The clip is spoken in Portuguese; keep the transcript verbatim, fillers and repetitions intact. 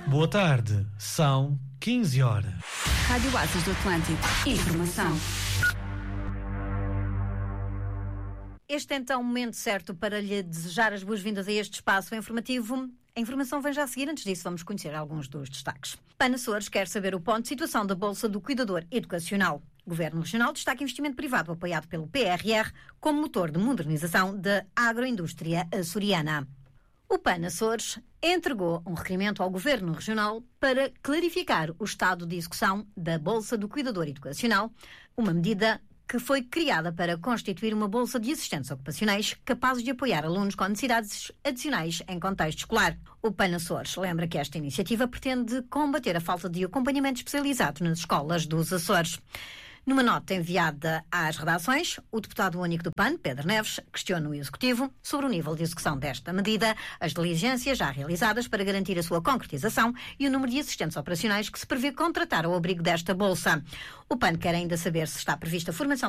Boa tarde, são quinze horas. Rádio Oásis do Atlântico. Informação. Este é então o momento certo para lhe desejar as boas-vindas a este espaço informativo. A informação vem já a seguir. Antes disso, vamos conhecer alguns dos destaques. PAN Açores quer saber o ponto de situação da Bolsa do Cuidador Educacional. O Governo Regional destaca investimento privado apoiado pelo P R R como motor de modernização da agroindústria açoriana. O PAN Açores entregou um requerimento ao Governo Regional para clarificar o estado de execução da Bolsa do Cuidador Educacional, uma medida que foi criada para constituir uma bolsa de assistentes ocupacionais capazes de apoiar alunos com necessidades adicionais em contexto escolar. O PAN Açores lembra que esta iniciativa pretende combater a falta de acompanhamento especializado nas escolas dos Açores. Numa nota enviada às redações, o deputado único do PAN, Pedro Neves, questiona o Executivo sobre o nível de execução desta medida, as diligências já realizadas para garantir a sua concretização e o número de assistentes operacionais que se prevê contratar ao abrigo desta bolsa. O PAN quer ainda saber se está prevista a formação